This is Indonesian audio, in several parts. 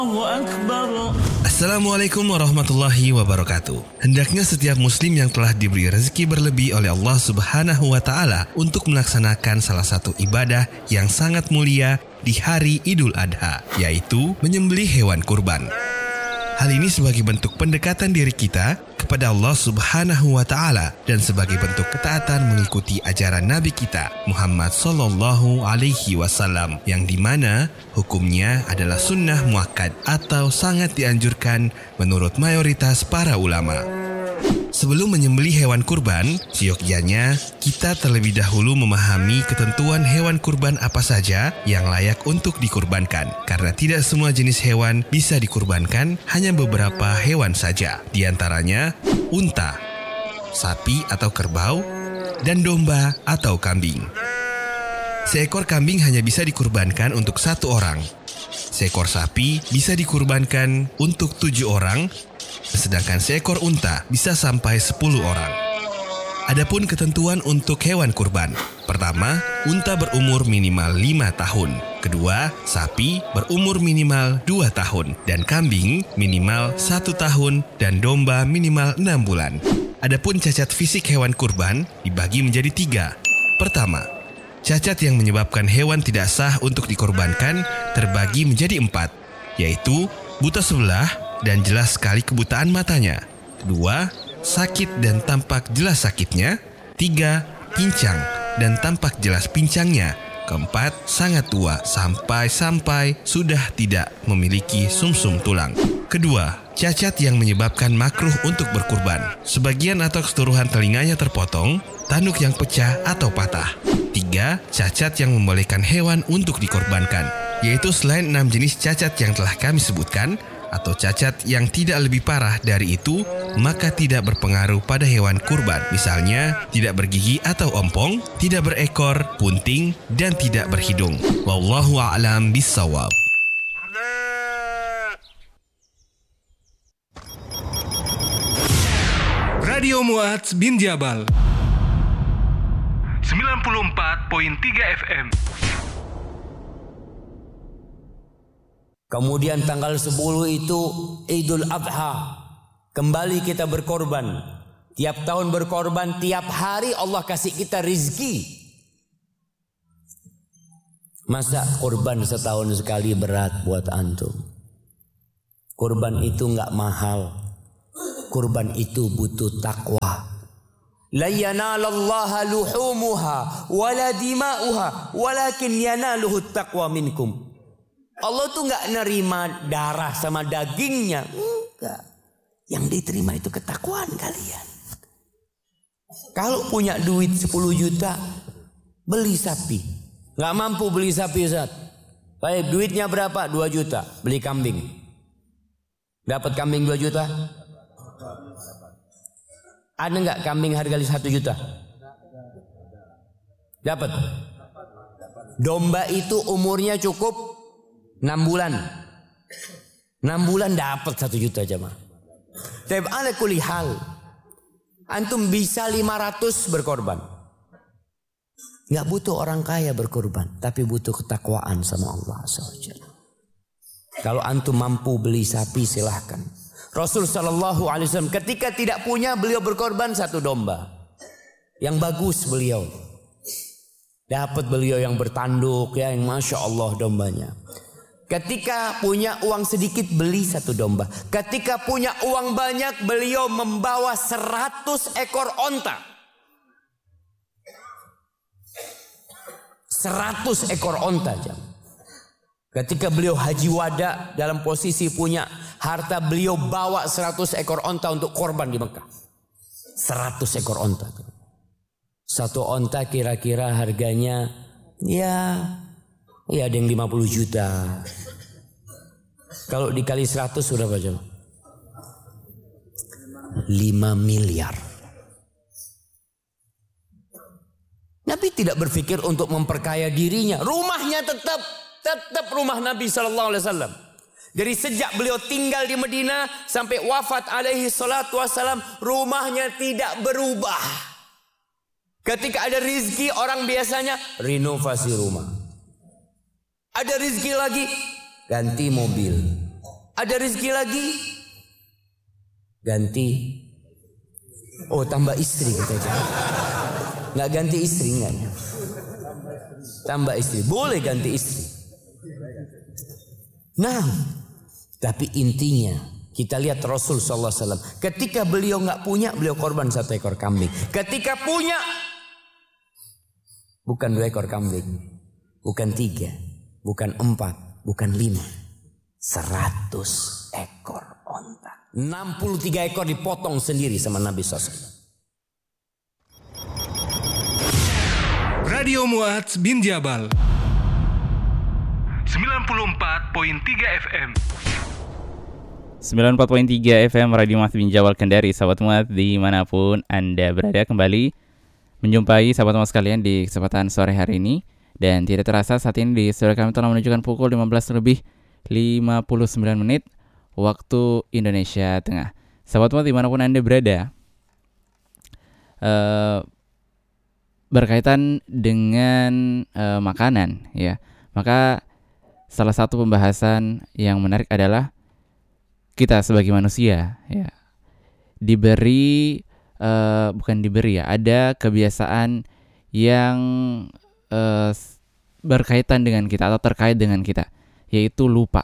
Assalamualaikum warahmatullahi wabarakatuh. Hendaknya setiap muslim yang telah diberi rezeki berlebih oleh Allah Subhanahu wa Ta'ala untuk melaksanakan salah satu ibadah yang sangat mulia di hari Idul Adha, yaitu menyembelih hewan kurban. Hal ini sebagai bentuk pendekatan diri kita kepada Allah Subhanahu wa Ta'ala dan sebagai bentuk ketaatan mengikuti ajaran Nabi kita Muhammad Sallallahu Alaihi Wasallam, yang dimana hukumnya adalah sunnah muakkad atau sangat dianjurkan menurut mayoritas para ulama. Sebelum menyembelih hewan kurban, seyogyanya kita terlebih dahulu memahami ketentuan hewan kurban apa saja yang layak untuk dikurbankan. Karena tidak semua jenis hewan bisa dikurbankan, hanya beberapa hewan saja. Di antaranya unta, sapi atau kerbau, dan domba atau kambing. Seekor kambing hanya bisa dikurbankan untuk 1 orang. Seekor sapi bisa dikurbankan untuk 7 orang, sedangkan seekor unta bisa sampai 10 orang. Adapun ketentuan untuk hewan kurban. Pertama, unta berumur minimal 5 tahun. Kedua, sapi berumur minimal 2 tahun. Dan kambing minimal 1 tahun dan domba minimal 6 bulan. Adapun cacat fisik hewan kurban dibagi menjadi 3. Pertama, cacat yang menyebabkan hewan tidak sah untuk dikorbankan terbagi menjadi 4, yaitu buta sebelah dan jelas sekali kebutaan matanya. 2, sakit dan tampak jelas sakitnya. 3, pincang dan tampak jelas pincangnya. 4, sangat tua sampai sudah tidak memiliki sumsum tulang. Kedua, cacat yang menyebabkan makruh untuk berkurban. Sebagian atau keseluruhan telinganya terpotong, tanduk yang pecah atau patah. 3, cacat yang membolehkan hewan untuk dikorbankan, yaitu selain 6 jenis cacat yang telah kami sebutkan, atau cacat yang tidak lebih parah dari itu, maka tidak berpengaruh pada hewan kurban. Misalnya, tidak bergigi atau ompong, tidak berekor, punting, dan tidak berhidung. Wallahu a'lam bissawab. Radio Muadz bin Jabal 94.3 FM. Kemudian tanggal 10 itu Idul Adha. Kembali kita berkorban. Tiap tahun berkorban, tiap hari Allah kasih kita rizki. Masa korban setahun sekali berat buat antum? Korban itu enggak mahal. Korban itu butuh takwa. La yanalallaha luhumuha wala dima'uha walakin yanaluhu taqwa minkum. Allah tuh gak nerima darah sama dagingnya. Enggak. Yang diterima itu ketakwaan kalian. Kalau punya duit 10 juta, beli sapi. Gak mampu beli sapi, Ustaz. Baik, duitnya berapa? 2 juta. Beli kambing. Dapat kambing 2 juta? Ada gak kambing harga 1 juta? Dapat. Domba itu umurnya cukup 6 bulan. 6 bulan dapat 1 juta jemaah. Tapi ala kulli hal, antum bisa 500 berkorban. Enggak butuh orang kaya berkorban, tapi butuh ketakwaan sama Allah SWT. Kalau antum mampu beli sapi silahkan. Rasul sallallahu alaihi wasallam ketika tidak punya, beliau berkorban 1 domba. Yang bagus beliau. Dapat beliau yang bertanduk, ya, yang masya Allah dombanya. Ketika punya uang sedikit, beli 1 domba. Ketika punya uang banyak, beliau membawa 100 ekor onta. 100 ekor onta. Ketika beliau haji wada, dalam posisi punya harta, beliau bawa 100 ekor onta untuk korban di Mekah. 100 ekor onta. 1 onta kira-kira harganya ya ada yang 50 juta. Kalau dikali 100 sudah berapa? 5 miliar. Nabi tidak berpikir untuk memperkaya dirinya. Rumahnya tetap rumah Nabi sallallahu alaihi wasallam. Dari sejak beliau tinggal di Madinah sampai wafat alaihi salatu wasallam, rumahnya tidak berubah. Ketika ada rizki, orang biasanya renovasi rumah. Ada rizki lagi, ganti mobil. Ada rezeki lagi, ganti. Oh, tambah istri katanya. Nggak ganti istri, enggak. Tambah istri, boleh ganti istri. Nah, tapi intinya kita lihat Rasul sallallahu alaihi wasallam. Ketika beliau nggak punya, beliau korban 1 ekor kambing. Ketika punya, bukan 2 ekor kambing, bukan 3, bukan 4, bukan 5, 100 ekor onta. 63 ekor dipotong sendiri sama Nabi SAW. Radio Mu'adz bin Jabal 94.3 FM. 94.3 FM Radio Mu'adz bin Jabal Kendari. Sahabat Mu'adz dimanapun Anda berada, kembali menjumpai sahabat Mu'adz sekalian di kesempatan sore hari ini. Dan tidak terasa saat ini di studio kami telah menunjukkan pukul 15:59 waktu Indonesia Tengah. Sahabat Mu'adz dimanapun Anda berada, berkaitan dengan makanan, ya, maka salah satu pembahasan yang menarik adalah kita sebagai manusia, ya, ada kebiasaan yang berkaitan dengan kita atau terkait dengan kita, yaitu lupa.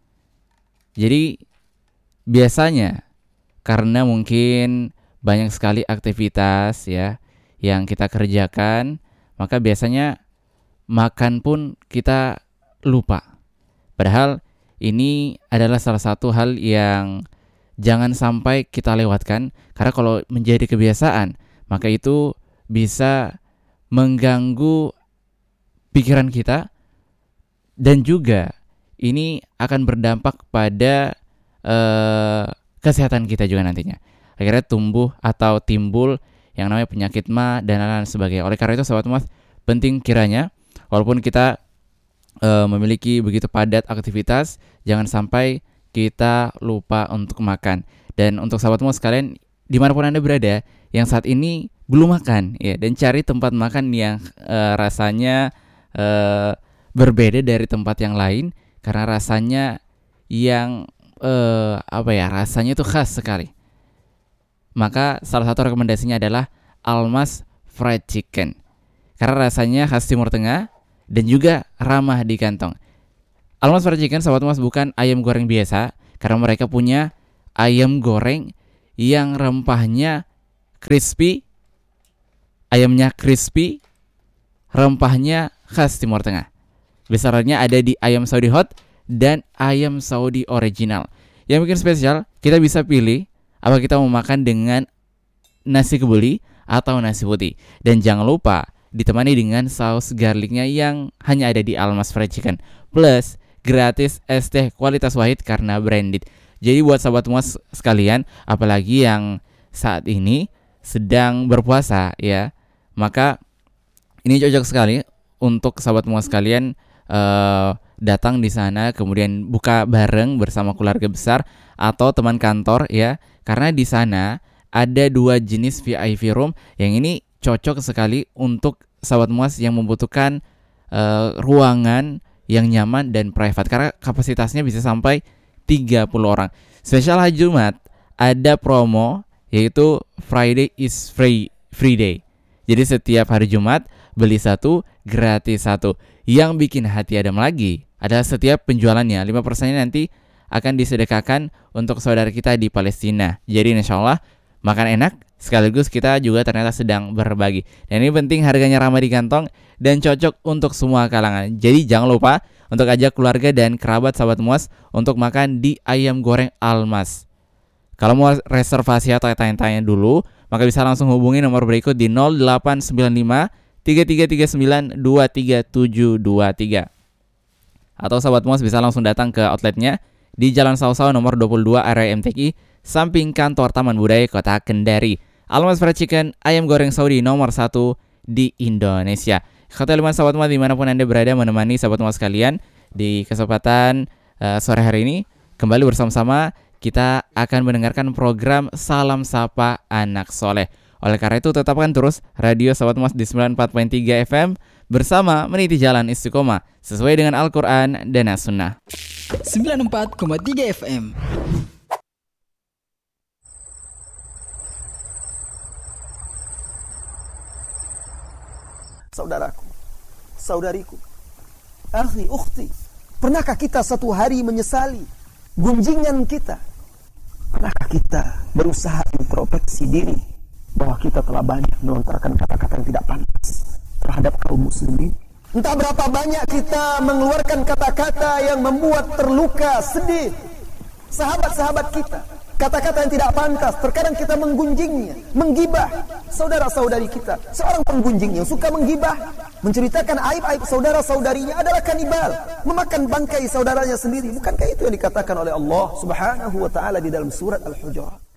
Jadi biasanya karena mungkin banyak sekali aktivitas, ya, yang kita kerjakan, maka biasanya makan pun kita lupa. Padahal ini adalah salah satu hal yang jangan sampai kita lewatkan, karena kalau menjadi kebiasaan, maka itu bisa mengganggu pikiran kita, dan juga ini akan berdampak pada kesehatan kita juga nantinya. Akhirnya tumbuh atau timbul yang namanya penyakit ma dan lain-lain sebagainya. Oleh karena itu sahabat Mu'adz, penting kiranya walaupun kita memiliki begitu padat aktivitas, jangan sampai kita lupa untuk makan. Dan untuk sahabat Mu'adz sekalian dimanapun Anda berada yang saat ini belum makan, ya, dan cari tempat makan yang rasanya berbeda dari tempat yang lain, karena rasanya yang rasanya itu khas sekali. Maka salah satu rekomendasinya adalah Almas Fried Chicken, karena rasanya khas Timur Tengah dan juga ramah di kantong. Almas Fried Chicken, sahabat Mu'adz, bukan ayam goreng biasa, karena mereka punya ayam goreng yang rempahnya crispy, ayamnya crispy, rempahnya khas Timur Tengah. Besarannya ada di ayam Saudi Hot dan ayam Saudi Original. Yang bikin spesial, kita bisa pilih apa kita mau makan dengan nasi kebuli atau nasi putih. Dan jangan lupa ditemani dengan saus garlicnya yang hanya ada di Almas Fried Chicken. Plus gratis es teh kualitas wahid karena branded. Jadi buat sahabat Mu'adz sekalian, apalagi yang saat ini sedang berpuasa, ya, maka ini cocok sekali untuk sahabat Mu'adz sekalian datang di sana, kemudian buka bareng bersama keluarga besar atau teman kantor, ya, karena di sana ada 2 jenis VIP room yang ini cocok sekali untuk sahabat Mu'adz yang membutuhkan ruangan yang nyaman dan private, karena kapasitasnya bisa sampai 30 orang. Spesial hari Jumat ada promo, yaitu Friday is free day. Jadi setiap hari Jumat beli 1 gratis 1. Yang bikin hati adem lagi adalah setiap penjualannya 5%-nya nanti akan disedekahkan untuk saudara kita di Palestina. Jadi insyaallah makan enak, sekaligus kita juga ternyata sedang berbagi. Dan ini penting, harganya ramah di kantong dan cocok untuk semua kalangan. Jadi jangan lupa untuk ajak keluarga dan kerabat sahabat Mu'adz untuk makan di ayam goreng Almas. Kalau mau reservasi atau tanya-tanya dulu, maka bisa langsung hubungi nomor berikut di 0895 3339 23723. Atau sahabat Mu'adz bisa langsung datang ke outletnya di Jalan Sausau nomor 22 area MTQ, samping kantor Taman Budaya Kota Kendari. Almas Fried Chicken, ayam goreng Saudi nomor 1 di Indonesia. Khoteliman sahabat Mu'adz dimanapun Anda berada, menemani sahabat Mu'adz sekalian di kesempatan sore hari ini. Kembali bersama-sama kita akan mendengarkan program Salam Sapa Anak Soleh. Oleh karena itu tetapkan terus radio sahabat Mu'adz di 94.3 FM bersama meniti jalan istiqomah sesuai dengan Al-Quran dan As-Sunnah. 94,3 FM. Saudaraku, saudariku, akhi, ukhti, pernahkah kita satu hari menyesali gunjingan kita? Pernahkah kita berusaha introspeksi diri bahwa kita telah banyak melontarkan kata-kata yang tidak pantas terhadap kaum muslimin? Entah berapa banyak kita mengeluarkan kata-kata yang membuat terluka, sedih sahabat-sahabat kita. Kata-kata yang tidak pantas, terkadang kita menggunjingnya, menggibah saudara-saudari kita. Seorang penggunjing yang suka menggibah, menceritakan aib-aib saudara-saudarinya adalah kanibal, memakan bangkai saudaranya sendiri. Bukankah itu yang dikatakan oleh Allah Subhanahu wa taala di dalam surat Al-Hujurat?